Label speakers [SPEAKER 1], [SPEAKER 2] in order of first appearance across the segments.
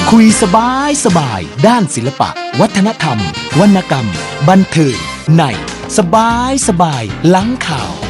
[SPEAKER 1] คุยสบายด้านศิลปะวัฒนธรรมวรรณกรรมบันเทิงในสบายหลังข่าว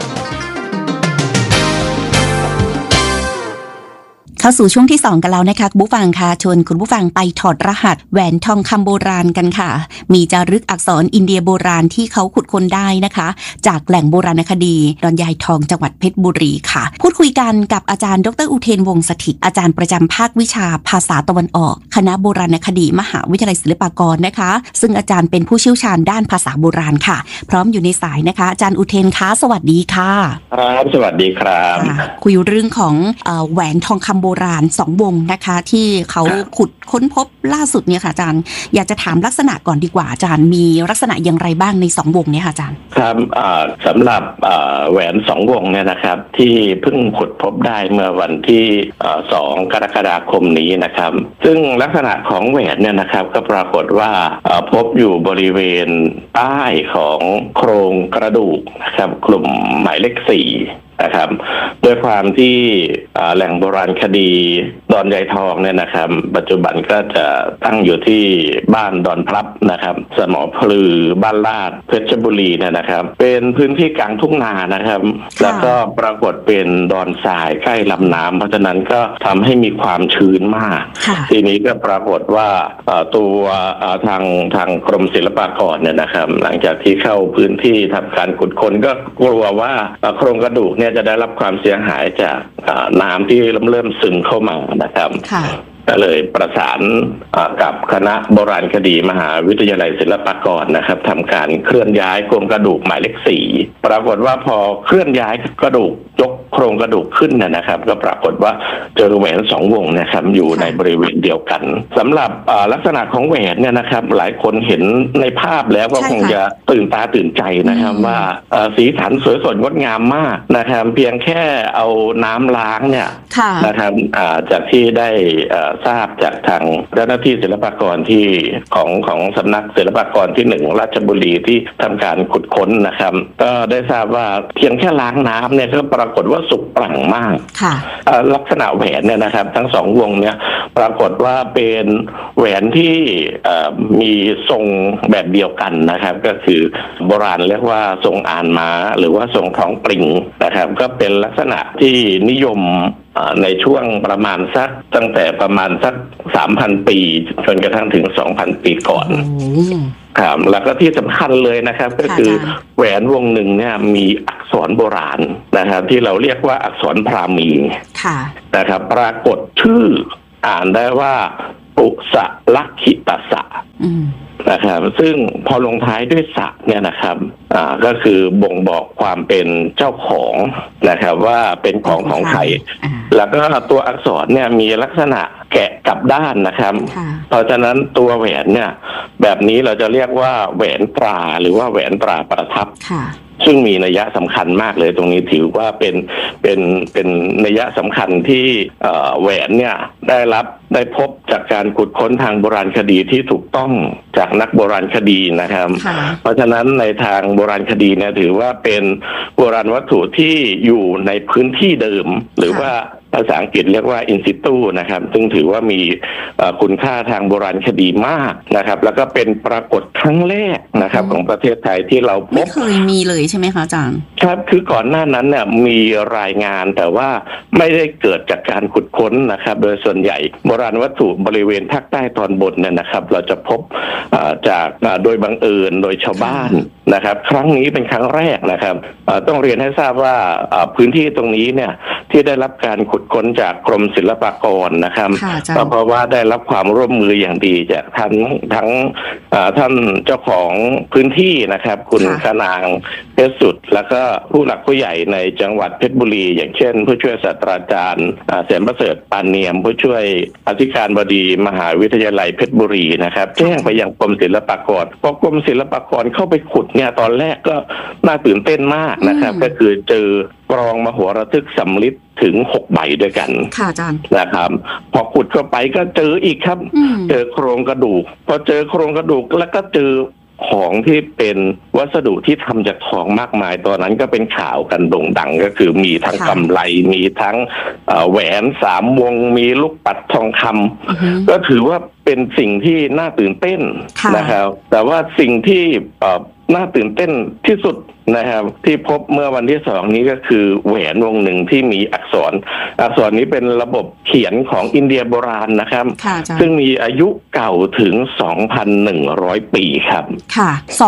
[SPEAKER 2] เข้าสู่ช่วงที่2กันแล้วนะคะคุณผู้ฟังค่ะชวนคุณผู้ฟังไปถอดรหัสแหวนทองคำโบราณกันค่ะมีจารึกอักษรอินเดียโบราณที่เขาขุดค้นได้นะคะจากแหล่งโบราณคดีดอนยายทองจังหวัดเพชรบุรีค่ะพูดคุยกันกับอาจารย์ดร.อุเทนวงศ์สถิตย์อาจารย์ประจำภาควิชาภาษาตะวันออกคณะโบราณคดีมหาวิทยาลัยศิลปากรนะคะซึ่งอาจารย์เป็นผู้เชี่ยวชาญด้านภาษาโบราณค่ะพร้อมอยู่ในสายนะคะอาจารย์อุเทนคะสวัสดีค่ะ
[SPEAKER 3] ครับสวัสดีครับ
[SPEAKER 2] คุยเรื่องของแหวนทองคำโบราณ2 วงนะคะที่เขาขุดค้นพบล่าสุดเนี่ยค่ะอาจารย์อยากจะถามลักษณะก่อนดีกว่าอาจารย์มีลักษณะอย่างไรบ้างใน2 วงเนี่ยค่ะอาจารย์
[SPEAKER 3] ครับสำหรับแหวน2 วงเนี่ยนะครับที่เพิ่งขุดพบได้เมื่อวันที่2 กรกฎาคมนี้นะครับซึ่งลักษณะของแหวนเนี่ยนะครับก็ปรากฏว่าพบอยู่บริเวณใต้ของโครงกระดูกนะครับกลุ่มหมายเลข4นะครับด้วยความที่แหล่งโบราณคดีดอนยายทองเนี่ยนะครับปัจจุบันก็จะตั้งอยู่ที่บ้านดอนพลับนะครับสมอพลือบ้านลาดเพชรบุรีเนี่ยนะครับเป็นพื้นที่กลางทุ่งนานะครับแล้วก็ปรากฏเป็นดอนทรายใกล้ลำน้ำเพราะฉะนั้นก็ทำให้มีความชื้นมากทีนี้ก็ปรากฏว่าตัวทางกรมศิลปากรเนี่ยนะครับหลังจากที่เข้าพื้นที่ทำการขุดค้นก็กลัวว่าโครงกระดูกเนี่ยจะได้รับความเสียหายจากน้ำที่เริ่มซึมเข้ามานะครับก็เลยประสานกับคณะโบราณคดีมหาวิทยาลัยศิลปากรนะครับทำการเคลื่อนย้ายโครงกระดูกหมายเลข4ปรากฏว่าพอเคลื่อนย้ายกระดูกยกโครงกระดูกขึ้นนะครับก็ปรากฏว่าเจอแหวน2 วงนะครับอยู่ในบริเวณเดียวกันสำหรับลักษณะของแหวนเนี่ยนะครับหลายคนเห็นในภาพแล้วก็คงจะตื่นตาตื่นใจนะครับว่าสีสันสวยสดงดงามมากนะครับเพียงแค่เอาน้ำล้างเนี่ยนะครับจากที่ได้ทราบจากทางเจ้าหน้าที่ศิลปากรที่ของสำนักศิลปากรที่1ราชบุรีที่ทำการขุดค้นนะครับก็ได้ทราบว่าเพียงแค่ล้างน้ำเนี่ยก็ปรากฏว่าสุกปรั่งมากลักษณะแหวนเนี่ยนะครับทั้ง2 วงเนี่ยปรากฏว่าเป็นแหวนที่มีทรงแบบเดียวกันนะครับก็คือโบราณเรียกว่าทรงอานม้าหรือว่าทรงท้องปริงนะครับก็เป็นลักษณะที่นิยมในช่วงประมาณตั้งแต่ประมาณสัก 3,000 ปีจนกระทั่งถึง 2,000 ปีก่อนครับแล้วก็ที่สำคัญเลยนะครับก็คือแหวนวงหนึ่งเนี่ยมีอักษรโบราณนะครับที่เราเรียกว่าอักษรพราหมีนะครับปรากฏชื่ออ่านได้ว่าปุสะลักขิตสะนะครับซึ่งพอลงท้ายด้วยสะเนี่ยนะครับก็คือบ่งบอกความเป็นเจ้าของนะครับว่าเป็นของใครแล้วก็ตัวอักษรเนี่ยมีลักษณะแกะกลับด้านนะครับเพราะฉะนั้นตัวแหวนเนี่ยแบบนี้เราจะเรียกว่าแหวนตราหรือว่าแหวนตราประทับซึ่งมีนัยสำคัญมากเลยตรงนี้ถือว่าเป็นนัยสำคัญที่แหวนเนี่ยได้พบจากการขุดค้นทางโบราณคดีที่ถูกต้องจากนักโบราณคดีนะครับเพราะฉะนั้นในทางโบราณคดีเนี่ยถือว่าเป็นโบราณวัตถุที่อยู่ในพื้นที่เดิมหรือว่าภาษาอังกฤษเรียกว่า in situ นะครับซึ่งถือว่ามีคุณค่าทางโบราณคดีมากนะครับแล้วก็เป็นปรากฏครั้งแรกนะครับของประเทศไทยที่เราพบไม่
[SPEAKER 2] เคยมีเลยใช่ไหมคะอาจารย์
[SPEAKER 3] ครับคือก่อนหน้านั้นเนี่ยมีรายงานแต่ว่าไม่ได้เกิดจากการขุดค้นนะครับโดยส่วนใหญ่โบราณวัตถุบริเวณภาคใต้ตอนบนเนี่ยนะครับเราจะพบจากโดยบังเอิญโดยชาวบ้านนะครับครั้งนี้เป็นครั้งแรกนะครับต้องเรียนให้ทราบว่าพื้นที่ตรงนี้เนี่ยที่ได้รับการขุดค้นจากกรมศิลปากรนะครับเพราะว่าได้รับความร่วมมืออย่างดีจากท่านเจ้าของพื้นที่นะครับคุณขนางเพชรสุดแล้วก็ผู้หลักผู้ใหญ่ในจังหวัดเพชรบุรีอย่างเช่นผู้ช่วยศาสตราจารย์แสนประเสริฐปานเนียมผู้ช่วยอธิการบดีมหาวิทยาลัยเพชรบุรีนะครับแจ้งไปยังกรมศิลปากรพอกรมศิลปากรเข้าไปขุดเนี่ยตอนแรกก็น่าตื่นเต้นมากนะครับก็คือเจอกรองมโหระทึกสำริดถึง6 ใบด้วยกัน
[SPEAKER 2] ค่ะอาจารย์
[SPEAKER 3] นะครับพอขุดเข้าไปก็เจออีกครับเจอโครงกระดูกพอเจอโครงกระดูกแล้วก็เจอของที่เป็นวัสดุที่ทำจากทองมากมายตอนนั้นก็เป็นข่าวกันโด่งดังก็คือมีทั้งกำไลมีทั้งแหวน3 วงมีลูกปัดทองคำก็ถือว่าเป็นสิ่งที่น่าตื่นเต้นนะครับแต่ว่าสิ่งที่น่าตื่นเต้นที่สุดนะครับที่พบเมื่อวันที่2นี้ก็คือแหวนวงหนึ่งที่มีอักษรนี้เป็นระบบเขียนของอินเดียโบราณนะครับซึ่งมีอายุเก่าถึง 2,100 ปีครับ
[SPEAKER 2] ค่ะ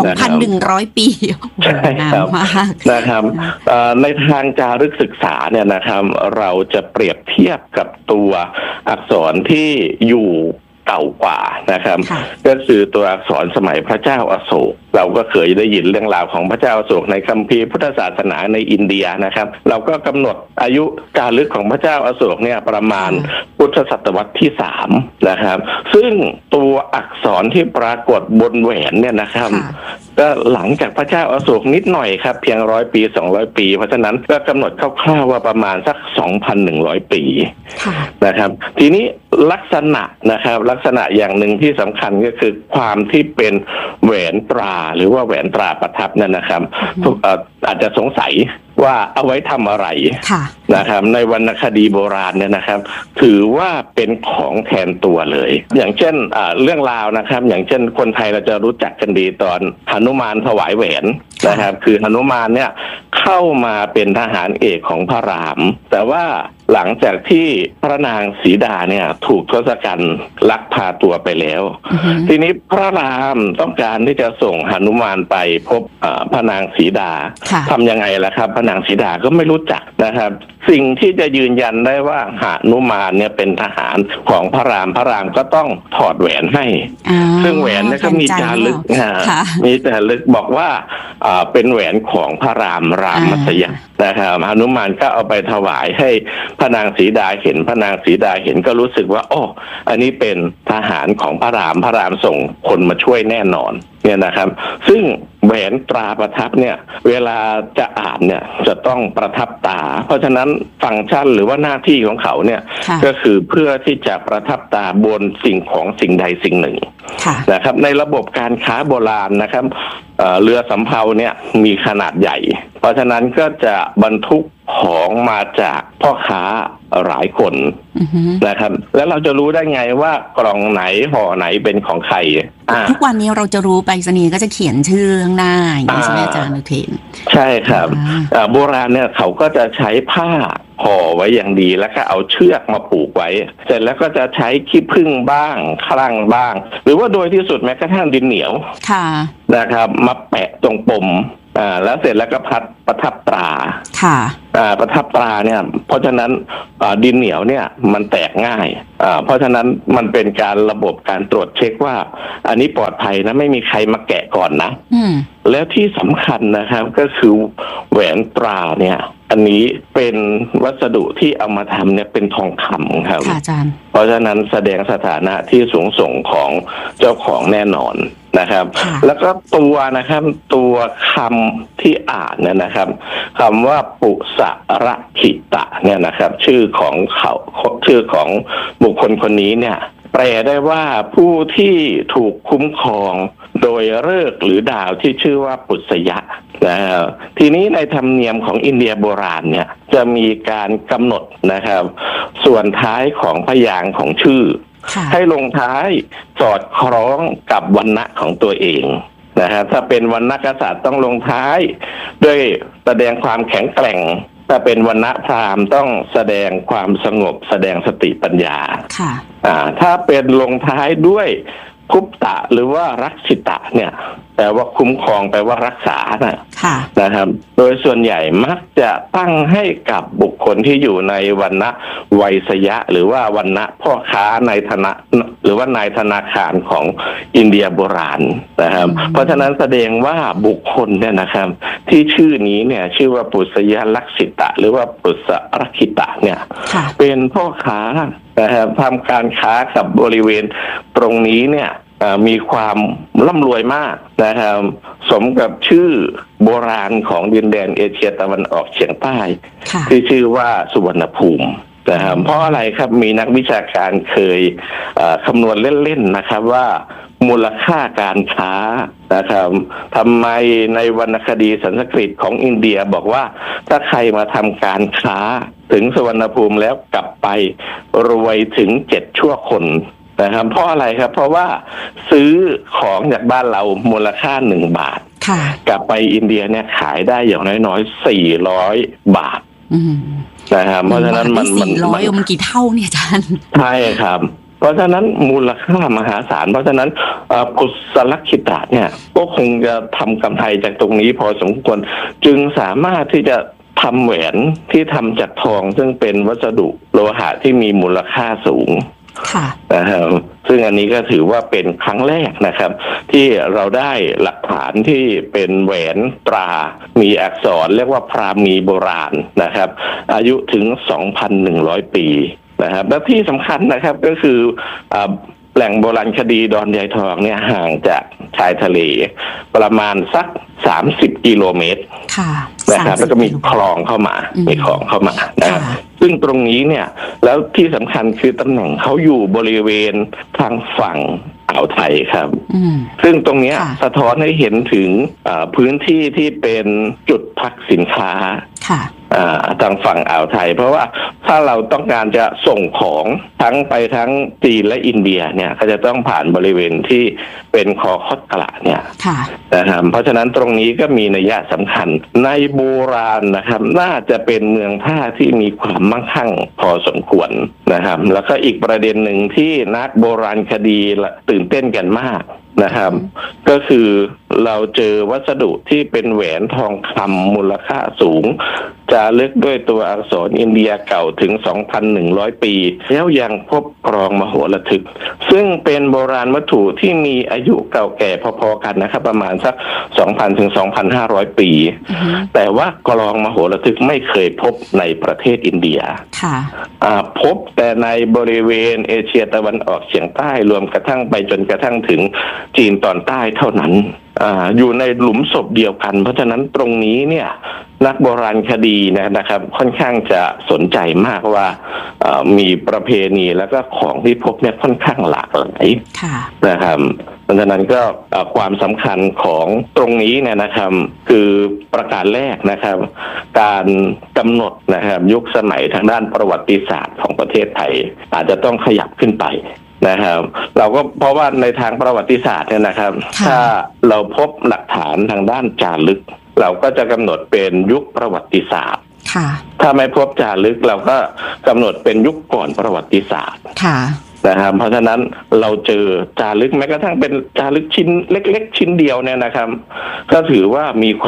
[SPEAKER 2] 2,100 ปี
[SPEAKER 3] ใช่ครับนะครับในทางจารึกศึกษาเนี่ยนะครับเราจะเปรียบเทียบกับตัวอักษรที่อยู่เก่ากว่านะครับก็คือตัวอักษรสมัยพระเจ้าอโศกเราก็เคยได้ยินเรื่องราวของพระเจ้าอโศกในคัมภีร์พุทธศาสนาในอินเดียนะครับเราก็กำหนดอายุจารึกของพระเจ้าอโศกเนี่ยประมาณพุทธศตวรรษที่3นะครับซึ่งตัวอักษรที่ปรากฏบนแหวนเนี่ยนะครับก็หลังจากพระเจ้าอโศกนิดหน่อยครับเพียง100 ปี200 ปีเพราะฉะนั้นก็กำหนดคร่าวๆว่าประมาณสัก 2,100 ปีนะครับทีนี้ลักษณะนะครับลักษณะอย่างหนึ่งที่สำคัญก็คือความที่เป็นแหวนตราหรือว่าแหวนตราประทับนั่นนะครับอาจจะสงสัยว่าเอาไว้ทำอะไรนะครับในวรรณคดีโบราณเนี่ยนะครับถือว่าเป็นของแทนตัวเลยอย่างเช่นเรื่องราวนะครับอย่างเช่นคนไทยเราจะรู้จักกันดีตอนหนุมานถวายแหวนนะครับคือหนุมานเนี่ยเข้ามาเป็นทหารเอกของพระรามแต่ว่าหลังจากที่พระนางสีดาเนี่ยถูกทศกัณฐ์ลักพาตัวไปแล้วทีนี้พระรามต้องการที่จะส่งหนุมานไปพบพระนางสีดาทำยังไงล่ะครับพระนางสีดาก็ไม่รู้จักนะครับสิ่งที่จะยืนยันได้ว่าหนุมานเนี่ยเป็นทหารของพระรามก็ต้องถอดแหวนให้ซึ่งแหวนเนี่ยก็มีจารึกมีจารึกบอกว่าเป็นแหวนของพระรามสยามนะครับหนุมานก็เอาไปถวายให้พระนางสีดาเห็นพระนางสีดาเห็นก็รู้สึกว่าโอ้อันนี้เป็นทหารของพระรามส่งคนมาช่วยแน่นอนเนี่ยนะครับซึ่งแหวนตราประทับเนี่ยเวลาจะอ่านเนี่ยจะต้องประทับตาเพราะฉะนั้นฟังก์ชันหรือว่าหน้าที่ของเขาเนี่ยก็คือเพื่อที่จะประทับตาบนสิ่งของสิ่งใดสิ่งหนึ่งนะครับในระบบการค้าโบราณนะครับเรือสำเภาเนี่ยมีขนาดใหญ่เพราะฉะนั้นก็จะบรรทุกของมาจากพ่อค้าหลายคนนะครับแล้วเราจะรู้ได้ไงว่ากล่องไหนห่อไหนเป็นของใคร
[SPEAKER 2] ทุกวันนี้เราจะรู้ไปรษณีย์ก็จะเขียนชื่อข้างหน้าอย่างนี้ใช่ไหมอาจารย์นุเทน
[SPEAKER 3] ใช่ครับโบราณเนี่ยเขาก็จะใช้ผ้าห่อไว้อย่างดีแล้วก็เอาเชือกมาผูกไว้เสร็จแล้วก็จะใช้ขี้ผึ้งบ้างคลั่งบ้างหรือว่าโดยที่สุดแม้กระทั่งดินเหนียวนะครับมาแปะตรงปมแล้วเสร็จแล้วก็ประทับตราประทับตราเนี่ยเพราะฉะนั้นดินเหนียวเนี่ยมันแตกง่ายเพราะฉะนั้นมันเป็นการระบบการตรวจเช็คว่าอันนี้ปลอดภัยนะไม่มีใครมาแกะก่อนนะแล้วที่สำคัญนะครับก็คือแหวนตราเนี่ยอันนี้เป็นวัสดุที่เอามาทำเนี่ยเป็นทองคำครับเพราะฉะนั้นแสดงสถานะที่สูงส่งของเจ้าของแน่นอนนะครับแล้วก็ตัวนะครับตัวคำที่อ่านเนี่ยนะครับคำว่าปุสรคิตะเนี่ยนะครับชื่อของบุคคลคนนี้เนี่ยแปลได้ว่าผู้ที่ถูกคุ้มครองโดยฤกษ์หรือดาวที่ชื่อว่าปุษยะนะครับทีนี้ในธรรมเนียมของอินเดียโบราณเนี่ยจะมีการกำหนดนะครับส่วนท้ายของพยางค์ของชื่อให้ลงท้ายสอดคล้องกับวรรณะของตัวเองนะครับถ้าเป็นวรรณกษัตริย์ต้องลงท้ายด้วยแสดงความแข็งแกร่งถ้าเป็นวรรณพราหมณ์ต้องแสดงความสงบแสดงสติปัญญาถ้าเป็นลงท้ายด้วยคุปตะหรือว่ารักษิตะเนี่ยแปลว่าคุ้มครองแปลว่ารักษานะครับโดยส่วนใหญ่มักจะตั้งให้กับบุคคลที่อยู่ในวรรณะไวยสยะหรือว่าวรรณะพ่อค้าในธนาหรือว่านายธนาคารของอินเดียโบราณนะครับเพราะฉะนั้นแสดงว่าบุคคลเนี่ยนะครับที่ชื่อนี้เนี่ยชื่อว่าปุษยลักษิตะหรือว่าปุษรักขิตะเนี่ยเป็นพ่อค้านะครับทำการค้ากับบริเวณตรงนี้เนี่ยมีความร่ำรวยมากนะครับสมกับชื่อโบราณของดินแดนเอเชียตะวันออกเฉียงใต้ที่ชื่อว่าสุวรรณภูมินะครับเพราะอะไรครับมีนักวิชาการเคยคำนวณเล่นๆนะครับว่ามูลค่าการค้านะครับทำไมในวรรณคดีสันสกฤตของอินเดียบอกว่าถ้าใครมาทำการค้าถึงสุวรรณภูมิแล้วกลับไปรวยถึง7 ชั่วคนนะครับเพราะอะไรครับเพราะว่าซื้อของจากบ้านเรามูลค่า1 บาทกลับไปอินเดียเนี่ยขายได้อย่างน้อยๆ400 บาทนะครับเพราะฉะนั้นมัน
[SPEAKER 2] 400มันกี่เท่าเนี่ยอาจารย์
[SPEAKER 3] ใช่ครับเพราะฉะนั้นมูลค่ามหาศาลเพราะฉะนั้นกุศลคิตะเนี่ยก็คงจะทำกำไรจากตรงนี้พอสมควรจึงสามารถที่จะทำแหวนที่ทำจากทองซึ่งเป็นวัสดุโลหะที่มีมูลค่าสูงนะครับซึ่งอันนี้ก็ถือว่าเป็นครั้งแรกนะครับที่เราได้หลักฐานที่เป็นแหวนตรามีอักษรเรียกว่าพราหมีโบราณนะครับอายุถึง 2,100 ปีนะครับและที่สำคัญนะครับก็คือแหล่งโบราณคดีดอนยายทองเนี่ยห่างจากชายทะเลประมาณสัก30 กิโลเมตรนะครับแล้วก็มีคลองเข้ามานะครับซึ่งตรงนี้เนี่ยแล้วที่สำคัญคือตำแหน่งเขาอยู่บริเวณทางฝั่งอ่าวไทยครับซึ่งตรงนี้สะท้อนให้เห็นถึงพื้นที่ที่เป็นจุดพักสินค้าทางฝั่งอ่าวไทยเพราะว่าถ้าเราต้องการจะส่งของไปทั้งจีนและอินเดียเนี่ยก็จะต้องผ่านบริเวณที่เป็นคอคอดกระเนี่ยนะครับเพราะฉะนั้นตรงนี้ก็มีนัยสำคัญในโบราณนะครับน่าจะเป็นเมืองท่าที่มีความมั่งคั่งพอสมควรนะครับแล้วก็อีกประเด็นหนึ่งที่นักโบราณคดีตื่นเต้นกันมากนะครับก็คือเราเจอวัสดุที่เป็นแหวนทองคำมูลค่าสูงจารึกด้วยตัวอักษรอินเดียเก่าถึง 2,100 ปีแล้วยังพบกลองมโหระทึกซึ่งเป็นโบราณวัตถุที่มีอายุเก่าแก่พอๆกันนะครับประมาณสัก 2,000 ถึง 2,500 ปีแต่ว่ากลองมโหระทึกไม่เคยพบในประเทศอินเดียพบแต่ในบริเวณเอเชียตะวันออกเฉียงใต้รวมกระทั่งไปจนกระทั่งถึงจีนตอนใต้เท่านั้นอยู่ในหลุมศพเดียวกันเพราะฉะนั้นตรงนี้เนี่ยนักโบราณคดีนะครับค่อนข้างจะสนใจมากว่ามีประเพณีแล้วก็ของที่พบเนี่ยค่อนข้างหลากหลายนะครับเพราะฉะนั้นก็ความสำคัญของตรงนี้เนี่ยนะครับคือประการแรกนะครับการกำหนดนะครับยุคสมัยทางด้านประวัติศาสตร์ของประเทศไทยอาจจะต้องขยับขึ้นไปนะครับเราก็เพราะว่าในทางประวัติศาสตร์เนี่ยนะครับถ้าเราพบหลักฐานทางด้านจารึกเราก็จะกำหนดเป็นยุคประวัติศาสตร์ถ้าไม่พบจารึกเราก็กำหนดเป็นยุคก่อนประวัติศาสตร์นะครับเพราะฉะนั้นเราเจอจารึกแม้กระทั่งเป็นจารึกชิ้นเล็กๆชิ้นเดียวเนี่ยนะครับก็ถือว่ามีความ